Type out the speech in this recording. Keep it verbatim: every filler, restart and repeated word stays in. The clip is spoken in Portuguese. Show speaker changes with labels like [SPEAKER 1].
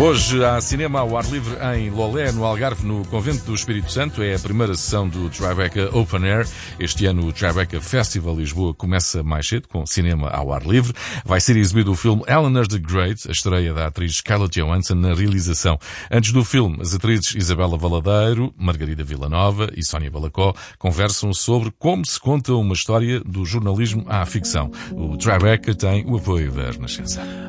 [SPEAKER 1] Hoje há cinema ao ar livre em Lolé, no Algarve, no Convento do Espírito Santo. É a primeira sessão do Tribeca Open Air. Este ano o Tribeca Festival Lisboa começa mais cedo, com cinema ao ar livre. Vai ser exibido o filme Eleanor the Great, a estreia da atriz Scarlett Johansson na realização. Antes do filme, as atrizes Isabela Valadeiro, Margarida Villanova e Sónia Balacó conversam sobre como se conta uma história do jornalismo à ficção. O Tribeca tem o apoio da Renascença.